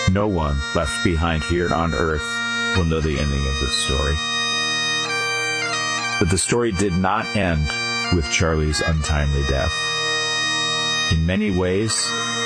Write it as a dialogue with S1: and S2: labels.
S1: No one left behind here on Earth will know the ending of this story. But the story did not end with Charlie's untimely death. In many ways,